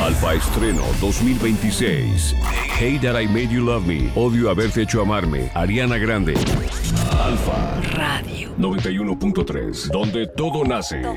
Alfa Estreno 2026. Hey That I Made You Love Me. Odio haberte hecho amarme. Ariana Grande. Alfa Radio 91.3. Donde todo nace.